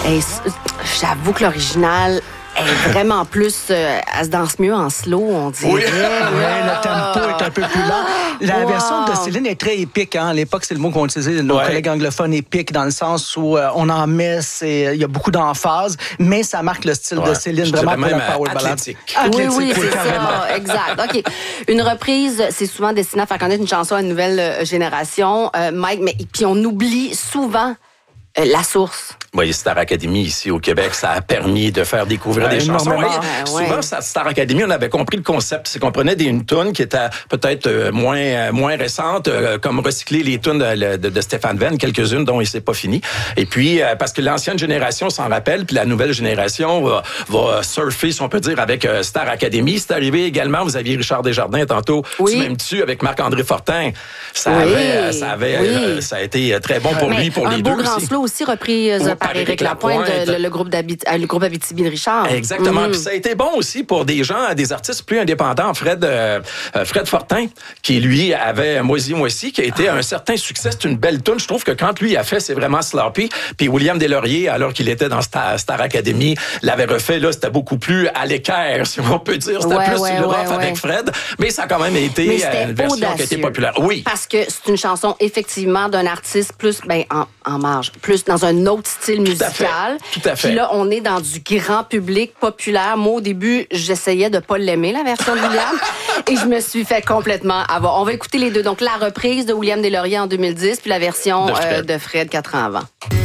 Hey, j'avoue que l'original est vraiment plus... elle se danse mieux en slow, on dirait. Oui, le tempo est un peu plus lent. La version de Céline est très épique. Hein? À l'époque, c'est le mot qu'on utilisait nos collègues anglophones, épique, dans le sens où on en met, il y a beaucoup d'emphase, mais ça marque le style de Céline, vraiment pour la power ballad. Oui, c'est ça, exact. OK. Une reprise, c'est souvent destiné à faire connaître une chanson à une nouvelle génération. Mike, mais puis on oublie souvent la source. Oui, Star Academy, ici au Québec, ça a permis de faire découvrir des chansons. Souvent, Star Academy, on avait compris le concept. C'est qu'on prenait une toune qui était peut-être moins récente, comme recycler les tounes de Stéphane Venn, quelques-unes dont il s'est pas fini. Et puis, parce que l'ancienne génération s'en rappelle, puis la nouvelle génération va surfer, si on peut dire, avec Star Academy. C'est arrivé également, vous aviez Richard Desjardins tantôt, Tu m'aimes-tu, avec Marc-André Fortin. Ça a été très bon pour lui, pour les deux. Un beau grand slow aussi reprise par Éric Lapointe, le groupe Abitibi-Richard. Exactement. Puis ça a été bon aussi pour des artistes plus indépendants. Fred Fortin, qui lui avait Moisy, qui a été un certain succès. C'est une belle tune. Je trouve que quand lui a fait, c'est vraiment sloppy. Puis William Deslauriers, alors qu'il était dans Star Academy, l'avait refait. Là, c'était beaucoup plus à l'équerre, si on peut dire. C'était plus sur le rough avec Fred. Mais ça a quand même été une version qui a été populaire. Oui. Parce que c'est une chanson, effectivement, d'un artiste plus en marge, plus dans un autre style musical. Tout à fait. Puis là, on est dans du grand public populaire. Moi, au début, j'essayais de pas l'aimer, la version de William, et je me suis fait complètement avoir. On va écouter les deux. Donc, la reprise de William Deslauriers en 2010, puis la version de Fred 4 ans avant.